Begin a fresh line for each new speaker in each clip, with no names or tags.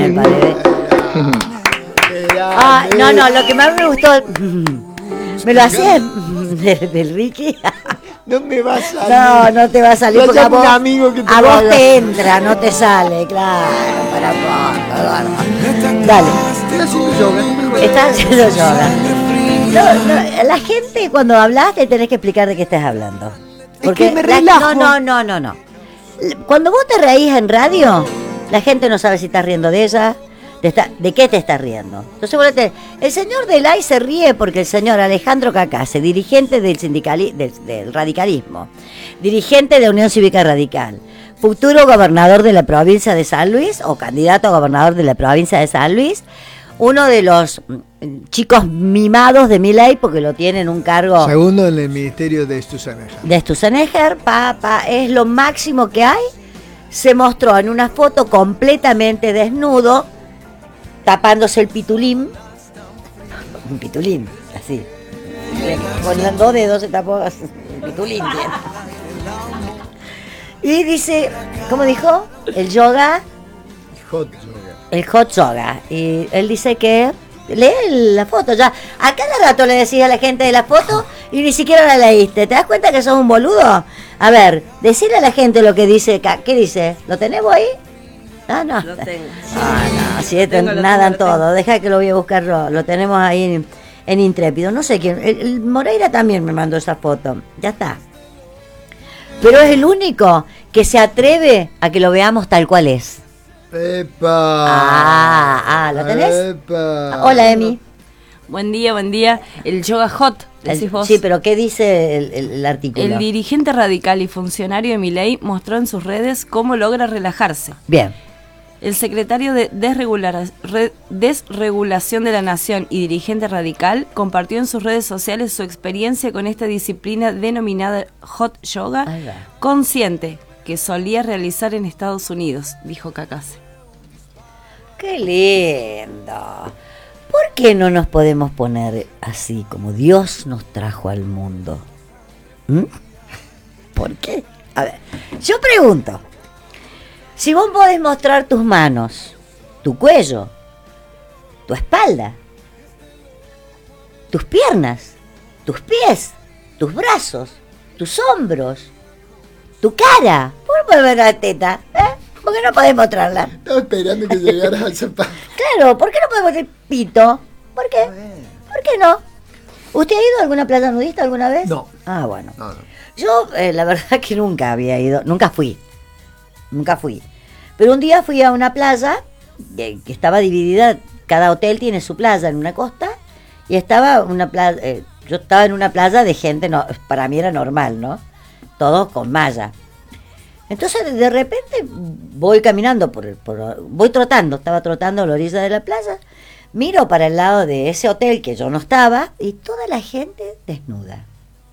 el padre. No, lo que más me gustó, me lo hacía del Ricky.
No me va a salir.
No te va a salir porque a vos, te entra, no te sale, claro, para vos. Dale.
Estoy haciendo yoga.
Estás haciendo yoga. La gente cuando hablas te tenés que explicar de qué estás hablando. Porque
es que me relajo.
No. Cuando vos te reís en radio, la gente no sabe si estás riendo de ella, de qué te estás riendo. Entonces el señor Delay se ríe porque el señor Alejandro Cacase, dirigente del radicalismo, dirigente de Unión Cívica Radical, futuro gobernador de la provincia de San Luis o candidato a gobernador de la provincia de San Luis, uno de los chicos mimados de Milei porque lo tiene en un cargo
segundo en el ministerio de
Sturzenegger, es lo máximo que hay. Se mostró en una foto completamente desnudo, tapándose el pitulín, un pitulín, así, con los 2 dedos se tapó el pitulín. Y dice, ¿cómo dijo? El hot yoga. Y él dice que lee la foto ya. A cada rato le decís a la gente de la foto y ni siquiera la leíste. ¿Te das cuenta que sos un boludo? A ver, decirle a la gente lo que dice. ¿Qué dice? ¿Lo tenemos ahí? No.
Lo tengo.
Si nadan todo. Deja que lo voy a buscar yo. Lo tenemos ahí en Intrépido. No sé quién. El Moreira también me mandó esa foto. Ya está. Pero es el único que se atreve a que lo veamos tal cual es.
¡Epa!
¿Lo tenés?
¡Epa!
Hola, Emi.
Buen día. El yoga hot, decís vos.
Sí, pero ¿qué dice el artículo?
El dirigente radical y funcionario de Milei mostró en sus redes cómo logra relajarse.
Bien.
El secretario de Desregulación de la Nación y dirigente radical compartió en sus redes sociales su experiencia con esta disciplina denominada hot yoga consciente que solía realizar en Estados Unidos, dijo Cacase.
¡Qué lindo! ¿Por qué no nos podemos poner así como Dios nos trajo al mundo? ¿Por qué? A ver, yo pregunto. Si vos podés mostrar tus manos, tu cuello, tu espalda, tus piernas, tus pies, tus brazos, tus hombros, tu cara, ¿por qué podés ver la teta? ¿Por qué no podés mostrarla?
Estaba esperando que llegaras a esa parte.
Claro, ¿por qué no podemos ver pito? ¿Por qué? ¿Por qué no? ¿Usted ha ido a alguna playa nudista alguna vez?
No.
Bueno.
No.
Yo, la verdad que nunca había ido, nunca fui. Pero un día fui a una playa que estaba dividida, cada hotel tiene su playa en una costa, y estaba una playa, yo estaba en una playa de gente, para mí era normal, ¿no? Todos con malla. Entonces de repente voy caminando, voy trotando, estaba trotando a la orilla de la playa, miro para el lado de ese hotel que yo no estaba, y toda la gente desnuda.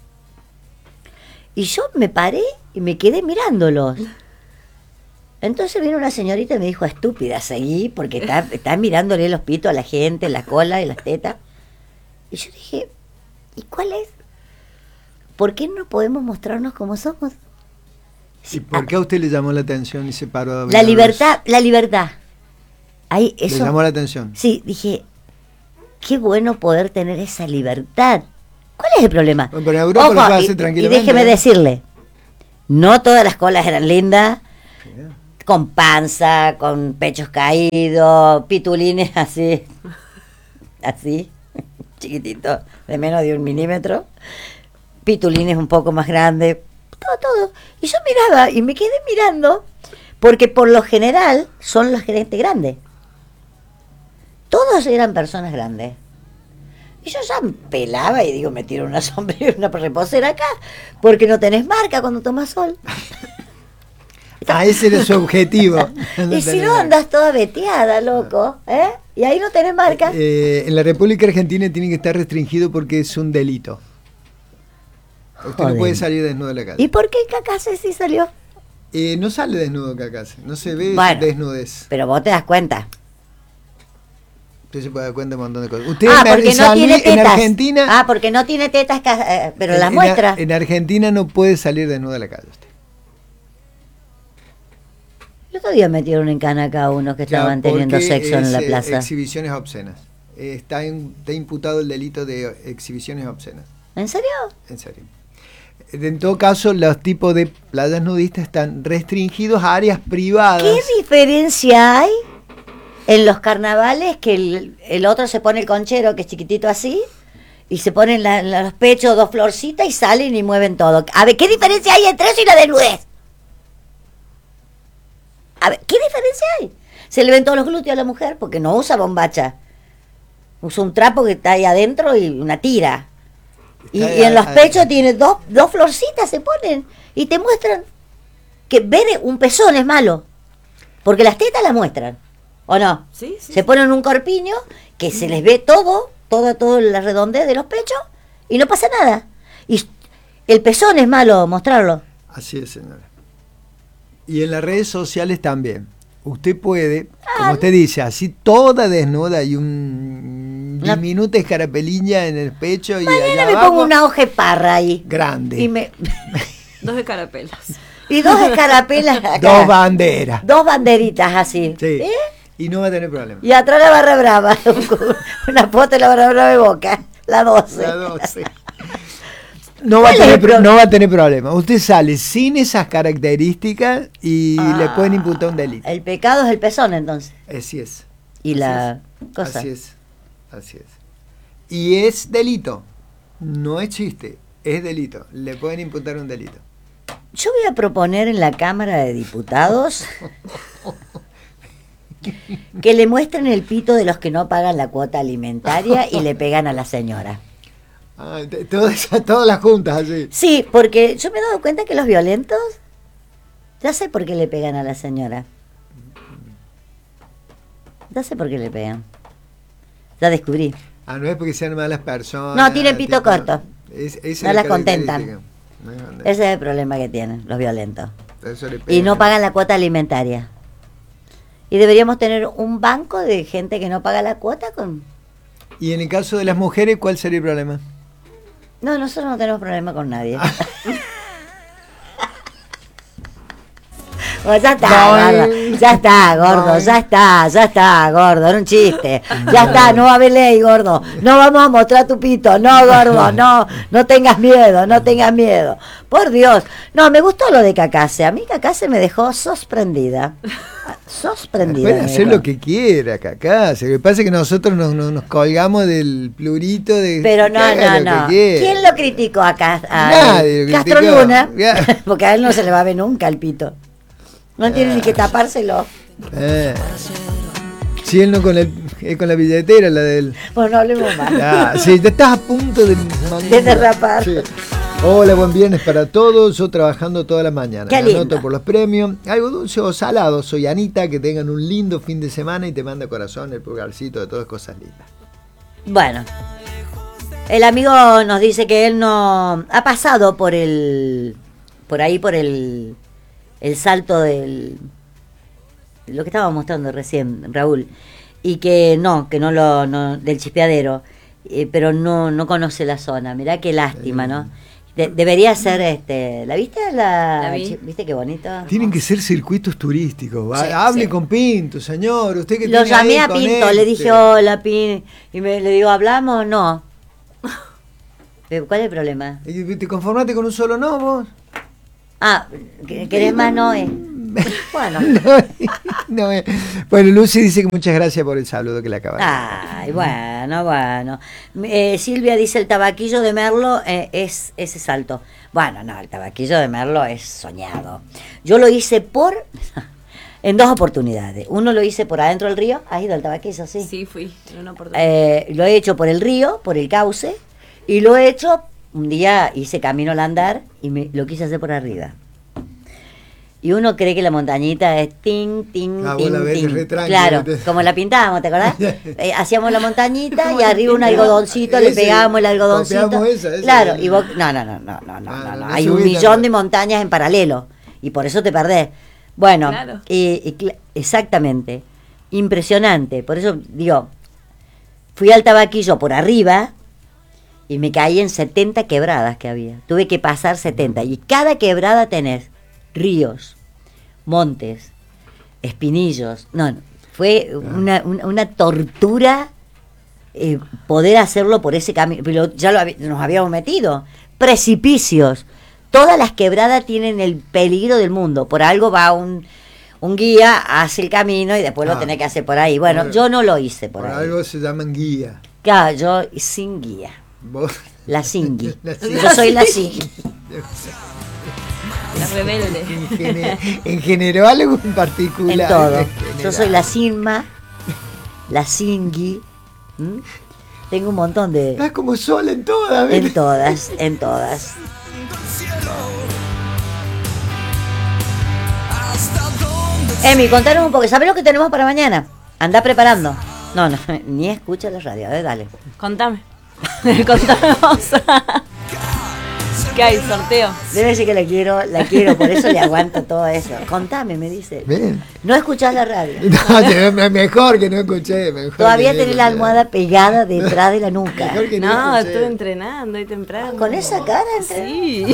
Y yo me paré y me quedé mirándolos. Entonces vino una señorita y me dijo, estúpida, seguí, porque está mirándole los pitos a la gente, la cola y las tetas. Y yo dije, ¿y cuál es? ¿Por qué no podemos mostrarnos como somos?
¿Y por qué a usted le llamó la atención y se paró?
La libertad. Ahí, eso,
¿le llamó la atención?
Sí, dije, qué bueno poder tener esa libertad. ¿Cuál es el problema?
Bueno, pero en Europa lo puede hacer tranquilamente.
Y déjeme decirle, no todas las colas eran lindas, con panza, con pechos caídos, pitulines así, chiquititos, de menos de 1 milímetro, pitulines un poco más grandes, todo. Y yo miraba y me quedé mirando, porque por lo general son la gente grande. Todos eran personas grandes. Y yo ya pelaba y digo, me tiro una sombrilla, una reposera acá, porque no tenés marca cuando tomas sol.
Ese era su objetivo.
Y si no andas toda veteada, loco, y ahí no tenés marca.
En la República Argentina tiene que estar restringido porque es un delito. Usted no puede salir desnudo de la calle.
¿Y por qué Cacase sí salió?
No sale desnudo Cacase, no se ve desnudez.
Pero vos te das cuenta.
Usted se puede dar cuenta de un montón de cosas. Usted
porque no tiene tetas.
En Argentina.
Porque no tiene tetas, pero las muestra.
En Argentina no puede salir desnudo de la calle usted.
El otro día metieron en cana acá unos que estaban teniendo sexo en la plaza.
Exhibiciones obscenas. Está imputado el delito de exhibiciones obscenas.
¿En serio?
En serio. En todo caso, los tipos de playas nudistas están restringidos a áreas privadas.
¿Qué diferencia hay en los carnavales que el otro se pone el conchero, que es chiquitito así, y se ponen los pechos 2 florcitas y salen y mueven todo? A ver, ¿qué diferencia hay entre eso y la desnudez? A ver, ¿qué diferencia hay? Se le ven todos los glúteos a la mujer porque no usa bombacha. Usa un trapo que está ahí adentro y una tira. Y en los pechos tiene dos florcitas, se ponen y te muestran que ver un pezón es malo, porque las tetas las muestran, ¿o no?
Sí.
Se ponen un corpiño que se les ve todo la redondez de los pechos y no pasa nada. Y el pezón es malo mostrarlo.
Así es, señora. Y en las redes sociales también. Usted puede, como usted dice, así toda desnuda y un diminuta escarapeliña en el pecho.
Mañana
y allá
me
abajo,
pongo una hojeparra ahí.
grande.
Y
2 escarapelas.
y 2 escarapelas acá.
2 banderas.
2 banderitas así.
Sí. Y no va a tener problema.
Y atrás la barra brava. Una foto de la barra brava de Boca. La 12.
La 12. No va a tener problema. Usted sale sin esas características y le pueden imputar un delito.
El pecado es el pezón, entonces.
Así es.
Y
Así
la
es.
cosa.
Así es. Y es delito. No es chiste. Es delito. Le pueden imputar un delito.
Yo voy a proponer en la Cámara de Diputados que le muestren el pito de los que no pagan la cuota alimentaria y le pegan a la señora.
Todas las juntas así.
Sí, porque yo me he dado cuenta que los violentos, ya sé por qué le pegan a la señora. Ya sé por qué le pegan. Ya descubrí.
No es porque sean malas personas.
No, tienen pito corto. No las contentan.
No,
Ese es el problema que tienen los violentos.
eso le
Y
pegan.
no pagan la cuota alimentaria. Y deberíamos tener un banco de gente que no paga la cuota con...
Y en el caso de las mujeres, ¿cuál sería el problema?
No, nosotros no tenemos problema con nadie. Bueno, ya está, gordo. Ya está, gordo. Ya está, gordo. Era un chiste. Ya está, no va a haber ley, gordo. No vamos a mostrar tu pito. No, gordo, no tengas miedo, no tengas miedo. Por Dios. No, me gustó lo de Cacase. A mí Cacase me dejó sorprendida.
Puede hacer lo que quiera, Cacase. Lo que pasa es que nosotros nos colgamos del plurito de...
Pero no. ¿Quién lo criticó acá?
Nadie lo
Castro
criticó.
Luna. Porque a él no se le va a ver nunca el pito. No tiene ni que tapárselo.
Si él no con la billetera, la del...
Bueno, no hablemos más.
Sí, ya estás a punto de
derrapar.
Sí. Hola, buen viernes para todos. Yo trabajando toda la mañana.
Qué
Me anoto
lindo.
por los premios. Algo dulce o salado. Soy Anita. Que tengan un lindo fin de semana y te manda corazón, el pulgarcito, de todas cosas lindas.
Bueno, el amigo nos dice que él no ha pasado por el salto lo que estábamos mostrando recién, Raúl, y que no del chispeadero, pero no conoce la zona. Mirá qué lástima, ¿no? Debería ser ¿la viste?
La vi.
¿Viste qué bonito?
Tienen que ser circuitos turísticos.
Sí,
Hable
sí.
con Pinto, señor. Usted que
Lo
tiene
llamé
ahí,
a Pinto,
conecte.
le dije hola Pinto, y le digo, ¿hablamos? No. ¿Cuál es el problema?
¿Te conformaste con un solo no, vos?
¿Querés más no? Bueno.
No, bueno, Lucy dice que muchas gracias por el saludo que le acaba de dar.
Ay, bueno. Silvia dice el tabaquillo de Merlo es ese salto. Bueno, no, el tabaquillo de Merlo es soñado. Yo lo hice en 2 oportunidades. Uno lo hice por adentro del río. ¿Has ido al tabaquillo? Sí.
Sí, fui en una oportunidad.
Lo he hecho por el río, por el cauce, y lo he hecho, un día hice camino al andar y lo quise hacer por arriba. Y uno cree que la montañita es ting, ting,
vos
ting,
la ves
ting.
re tranqui,
Claro,
¿viste?
como la pintábamos, ¿te acordás? Hacíamos la montañita
¿Cómo
y
la
arriba un
pintamos?
algodoncito, le
Ese,
pegábamos el algodoncito.
copiamos esa
Claro,
es.
y vos, no.
no
Hay un
subí
millón
tanto.
de montañas en paralelo y por eso te perdés. Bueno,
Claro.
exactamente, impresionante. Por eso digo, fui al tabaquillo por arriba y me caí en 70 quebradas que había. Tuve que pasar 70 y cada quebrada tenés ríos, montes, espinillos. No, fue una tortura poder hacerlo por ese camino. Pero ya nos habíamos metido. Precipicios. Todas las quebradas tienen el peligro del mundo. Por algo va un guía, hace el camino y después lo tenés que hacer por ahí. Bueno, yo no lo hice por ahí.
Por algo se llaman guía.
Claro, yo sin guía.
¿Vos?
La singui. Yo soy la singui.
La rebelde.
¿En general o en particular?
En todo. Yo soy la Sinma, la Singui. Tengo un montón de...
Estás como sola en todas. ¿ves?
En todas. Emi, contanos un poco. ¿Sabés lo que tenemos para mañana? Andá preparando. No, ni escucha la radio. A ver, dale.
Contame. Contame vos. ¿Qué hay? ¿Sorteo?
Debe decir que la quiero, por eso le aguanto todo eso. Contame, me dice.
Bien.
No escuchás la radio.
No, mejor que no escuché.
Todavía tenés la almohada pegada detrás de la nuca.
Mejor que
No,
escuché.
estuve entrenando hoy temprano.
¿Con esa cara?
Sí.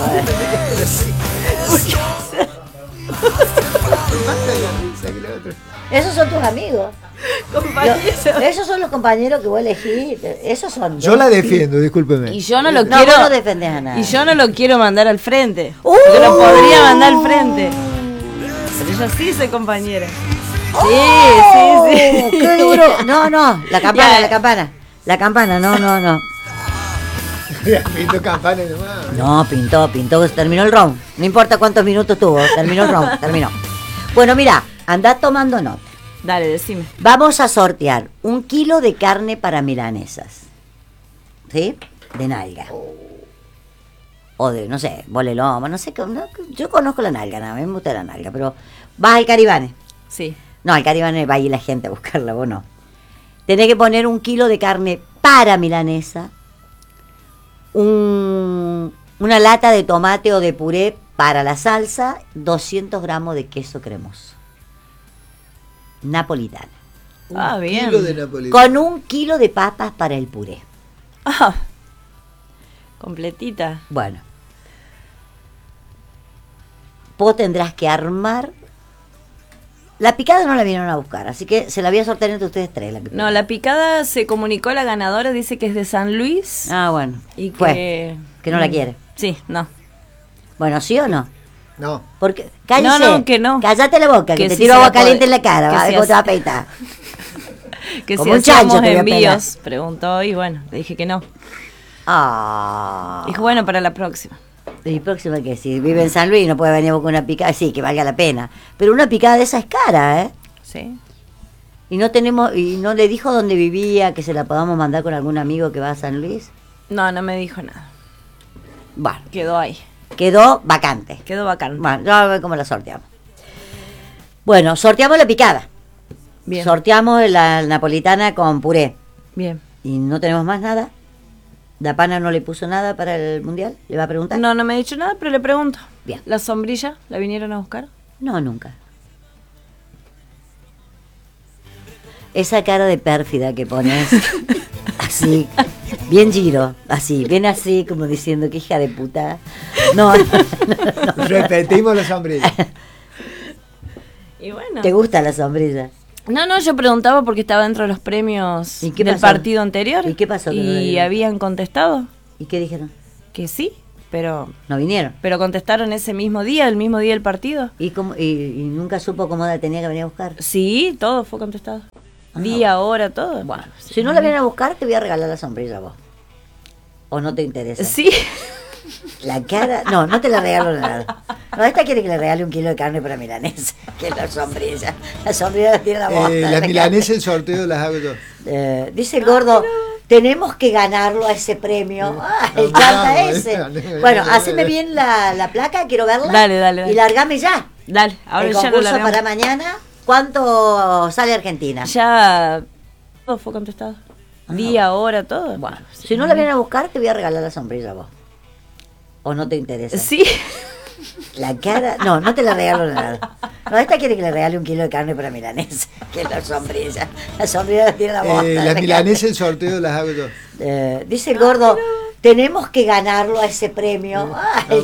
Esos son tus amigos.
Compañero.
Esos son los compañeros que vos elegís. Esos son.
Yo la defiendo, discúlpeme.
Y yo no lo
No,
quiero.
vos no defendés a nadie.
Y yo no lo quiero mandar al frente. Yo lo podría mandar al frente. Pero yo sí soy compañera. Sí.
¡Qué duro! No, la campana,
Ya.
La campana, no.
Pinto campana nomás.
No, pintó, terminó el round. No importa cuántos minutos tuvo, terminó el round, terminó. Bueno, mira, andá tomando nota.
Dale, decime.
Vamos a sortear 1 kilo de carne para milanesas. ¿Sí? De nalga. O de, no sé, bolelomo, no sé. Yo conozco la nalga, nada, me gusta la nalga, pero vas al Caribane.
Sí.
No, al Caribane va a ir la gente a buscarla, vos no. Tenés que poner 1 kilo de carne para milanesa, una lata de tomate o de puré para la salsa, 200 gramos de queso cremoso. Napolitana.
Bien.
Kilo de napolitano.
Con 1 kilo de papas para el puré.
Ah, completita.
Bueno. Vos tendrás que armar. La picada no la vinieron a buscar, así que se la voy a sortear entre ustedes 3. La picada.
No, la picada se comunicó la ganadora, dice que es de San Luis.
Ah, bueno.
Y
que no la quiere.
Sí, no.
Bueno, ¿sí o no?
No.
Porque, cállese.
No, que no.
Cállate la boca, que te
sí
tiro
se
agua
la puede-
caliente en la cara,
que
va a
sí
ver cómo te
hace-
va a peitar.
Que
Como
si
un chancho
hacíamos
te voy a
envíos, preguntó y bueno, le dije que no.
Ah.
Dijo, bueno, para la próxima.
Y próxima que si vive en San Luis no puede venir a buscar una picada, sí, que valga la pena. Pero una picada de esa es cara, ¿eh?
Sí.
Y no le dijo dónde vivía, que se la podamos mandar con algún amigo que va a San Luis.
No me dijo nada.
Bueno,
Quedó ahí.
quedó vacante.
Quedó bacán.
Bueno, ya a ver cómo la sorteamos. Bueno, sorteamos la picada.
Bien.
Sorteamos la napolitana con puré.
Bien.
Y no tenemos más nada. ¿La pana no le puso nada para el mundial? ¿Le va a preguntar?
No me ha dicho nada, pero le pregunto.
Bien.
¿La sombrilla la vinieron a buscar?
No, nunca. Esa cara de pérfida que pones, así, bien giro, así, bien así, como diciendo que hija de puta. No.
Repetimos la sombrilla.
Y bueno.
¿Te gusta la sombrilla?
No, yo preguntaba porque estaba dentro de los premios
¿Y qué
del
pasó?
partido anterior.
¿Y qué pasó que no le
Y
dieron?
habían contestado
¿Y qué dijeron?
que sí, pero
No vinieron.
contestaron ese mismo día, el mismo día del partido.
¿Y nunca supo cómo la tenía que venir a buscar?
Sí, todo fue contestado.
Ah.
Día, hora, todo.
Bueno, si no la vienen a buscar, te voy a regalar la sombrilla a vos. ¿O no te interesa?
Sí.
La cara... No te la regalo nada. No, esta quiere que le regale 1 kilo de carne para milanesa. Que es la sombrilla. La sombrilla la tiene la bosta.
Las milanesas, el sorteo las hago yo.
Dice el gordo, tenemos que ganarlo a ese premio. Ah, el chanta ese. Bueno, haceme bien la placa, quiero verla.
Dale.
Y largame ya.
Dale, ahora
El
ya lo
concurso
largamos.
para mañana. ¿Cuánto sale Argentina?
Ya todo fue contestado. Día, hora, todo.
Bueno, si no la vienen a buscar, te voy a regalar la sombrilla a vos. ¿O no te interesa?
Sí.
La cara... No te la regalo nada. No, esta quiere que le regale 1 kilo de carne para milanesa. Que es la sombrilla. La sombrilla la tiene la bosta.
Las milanesas, el sorteo las hago yo.
Dice el gordo, tenemos que ganarlo a ese premio. Ah, el